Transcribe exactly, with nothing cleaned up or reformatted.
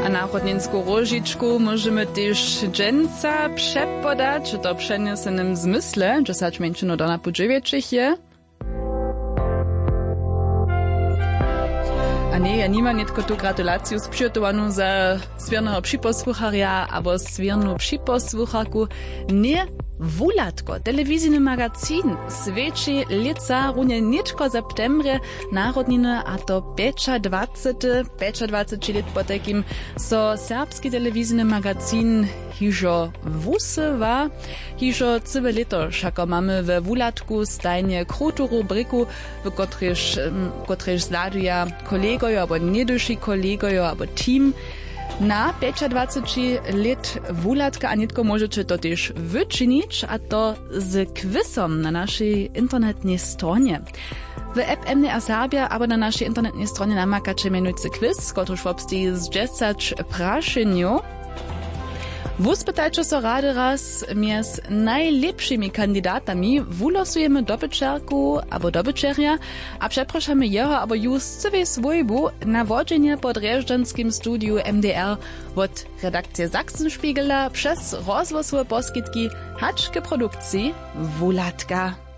náchodninsku rožičku możemy też dżęca przepodać, to przeniesenym zmysle, że sać męczyno do napudziewieczych je. A nie, ja nima netko tu gratulaciju sprzygotowaną za swiernego przyposłucharja, albo swierną przyposłucharku. Nie Wulatko, telewizyjny magazyn, sveči lica runie ničko septembre, narodniny, a to dwadzieścia pięć, dwadzieścia let po takim, so serbski telewizyjny magazyn hižo wusywa, hižo całe leto, šako mamy we Wulatku stajnie krótką rubryku, w kotryż, kotryż zladuja kolegojo, albo nieduši kolegojo, albo team. Na dwadzieścia pięć let Wulatka, a nitko możecie to też wyczynić, a to z quizom na naszej internetnej stronie. W app M D R Serbia, aber na naszej internetnej stronie namakacie mianujcy quiz, kotruż wobsti z dziesięć praszeniu. Wuspytajcie so rady raz, mies najlepszymi kandydatami wulosujemy dobyczerku albo dobyczerja, a przepraszamy jeho albo już całej swojbu na wodzenie pod Reżdżanskim studiu M D R od redakcji Sachsenspiegela przez rozwosowe poskitki haczke produkcji Wulatka.